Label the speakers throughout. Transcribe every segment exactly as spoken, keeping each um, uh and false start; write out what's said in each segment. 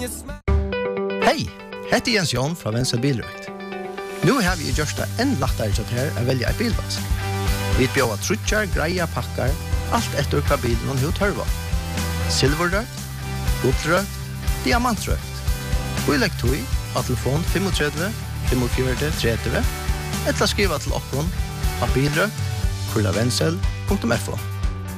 Speaker 1: Hej, heter Jens Jon fra Venstre Bilrøkt. Nu har vi gjort det enn lettere til her å velge en bilvask. Vi bjør trutjar, greia, pakkar, alt etter hva bilen hun tørva. Silverrøkt, guldrøkt, diamantrøkt. Og i legg tog av telefon fem tre fem fire tre tre eller skriva til okkon av bilrøkt, kurlavensel punktum f o.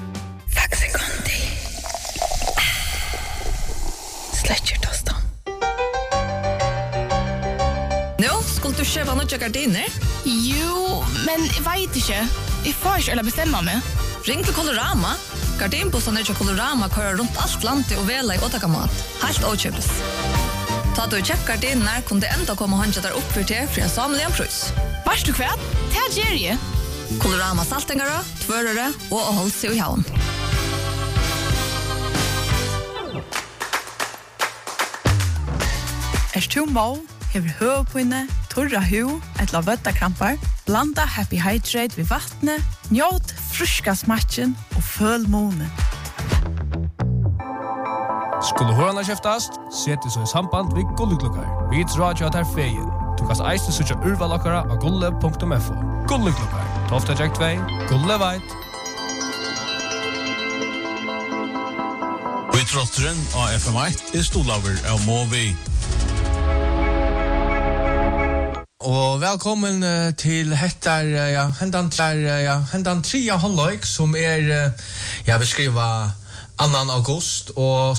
Speaker 2: Du köpa några gardiner?
Speaker 3: Jo, men jag vet inte. Jag får inte eller bestämma mig.
Speaker 2: Ring till Colorama. Gardinbossarna till Colorama kör runt allt landet och väla i åtakamat. Helt oköpes. Ta du check gardiner kunde ända komma och handla där upp för till för en samligen pris.
Speaker 3: Vars du kväll? Det ger ju.
Speaker 2: Colorama saltengara, tvörare och håll sig i havn.
Speaker 3: Är du mål? Hever høvpinne, torra hu, etla vøttakrampar, blanda Happy Hydrate vid vattnet, njåt fruska smatchen og føl månen.
Speaker 4: Skulle hörna käftast, sätt så i samband vid Gulleklockar. Vi tror att jag tar fejen. Du kan eisen söka urvalakara av gulle punktum f o. Gulleklockar, tofta jack två, gulleveit.
Speaker 5: Vi trotteren av F M ett är stolaver av Movi.
Speaker 6: Og velkommen uh, til hettar uh, ja, hendan tlar uh, ja, hendan trea halvleik som er uh, ja, beskriva annan august og